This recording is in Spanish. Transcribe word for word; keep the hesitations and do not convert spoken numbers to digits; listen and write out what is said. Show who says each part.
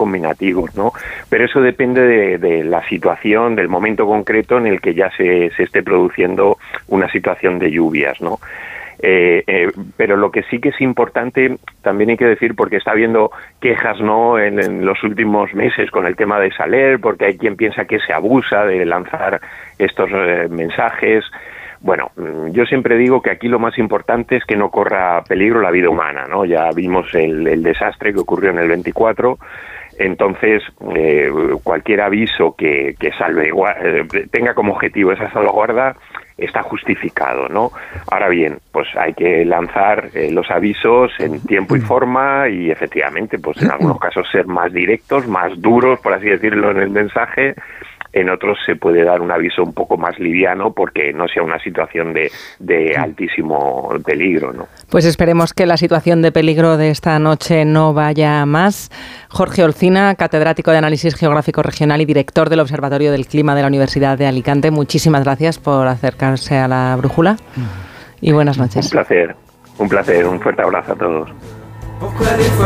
Speaker 1: combinativos, ¿no? Pero eso depende de, de la situación, del momento concreto en el que ya se, se esté produciendo una situación de lluvias, ¿no? Eh, eh, pero lo que sí que es importante, también hay que decir, porque está habiendo quejas, ¿no?, en, en los últimos meses con el tema de Saler, porque hay quien piensa que se abusa de lanzar estos eh, mensajes. Bueno, yo siempre digo que aquí lo más importante es que no corra peligro la vida humana, ¿no? Ya vimos el, el desastre que ocurrió en el veinticuatro. Entonces, eh, cualquier aviso que, que salve, eh, tenga como objetivo esa salvaguarda está justificado, ¿no? Ahora bien, pues hay que lanzar eh, los avisos en tiempo y forma y efectivamente, pues en algunos casos ser más directos, más duros, por así decirlo, en el mensaje. En otros se puede dar un aviso un poco más liviano porque no sea una situación de, de altísimo peligro, ¿no?
Speaker 2: Pues esperemos que la situación de peligro de esta noche no vaya a más. Jorge Olcina, catedrático de Análisis Geográfico Regional y director del Observatorio del Clima de la Universidad de Alicante, muchísimas gracias por acercarse a la brújula y buenas noches.
Speaker 1: Un placer, un placer, un fuerte abrazo a todos.